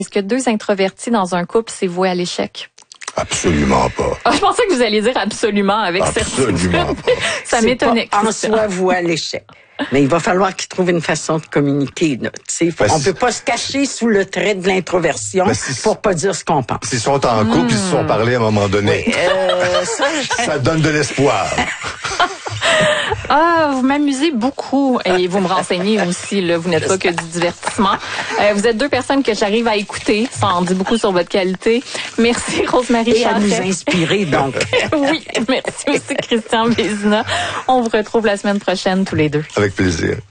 Est-ce que 2 introvertis dans un couple, c'est voué à l'échec? Absolument pas. Ah, je pensais que vous alliez dire absolument avec Absolument certitude. pas. Ça m'étonnait. En soi voué à l'échec. Mais il va falloir qu'ils trouvent une façon de communiquer. On peut pas se cacher sous le trait de l'introversion pour pas dire ce qu'on pense. S'ils sont en couple, ils se sont parlé à un moment donné. Ça donne de l'espoir. Ah, vous m'amusez beaucoup et vous me renseignez aussi. Là, vous n'êtes pas que du divertissement. Vous êtes 2 personnes que j'arrive à écouter. Ça en dit beaucoup sur votre qualité. Merci Rose-Marie Et à Charret. nous inspirer, donc. Oui, merci aussi Christian Vézina. On vous retrouve la semaine prochaine tous les deux. Avec plaisir.